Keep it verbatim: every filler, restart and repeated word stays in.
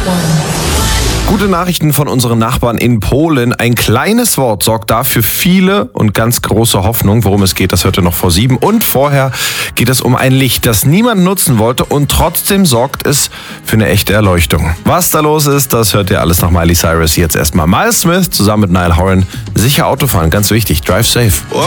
Gute Nachrichten von unseren Nachbarn in Polen. Ein kleines Wort sorgt da für viele und ganz große Hoffnung. Worum es geht, das hört ihr noch vor sieben. Und vorher geht es um ein Licht, das niemand nutzen wollte und trotzdem sorgt es für eine echte Erleuchtung. Was da los ist, das hört ihr alles nach Miley Cyrus. Jetzt erstmal Miles Smith zusammen mit Niall Horan. Sicher Autofahren, ganz wichtig. Drive safe.